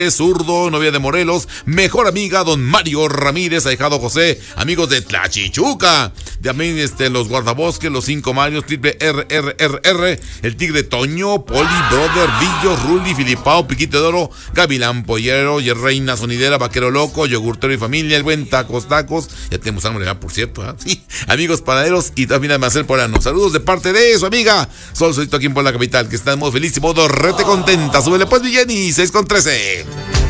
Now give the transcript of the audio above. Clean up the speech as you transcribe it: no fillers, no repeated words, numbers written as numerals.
Zurdo, novia de Morelos, mejor amiga, don Mario Ramírez, ahijado José, amigos de Tlachichuca, también los guardabosques, los 5 Marios, triple RRRR, el tigre Toño, Poli, Brother, Villo, Ruli, Filipao, Piquito de Oro, Gavilán Pollero, y Reina Sonidera, Vaquero Loco, Yogurtero y Familia, el buen Tacos, ya tenemos hambre ya, por cierto, ¿eh? Sí, amigos panaderos y también a Marcel Polano, saludos de parte de su amiga, Sol Solito aquí en Puebla Capital, que está en modo feliz y modo rete contenta, súbele pues mi Jenny, 6:13.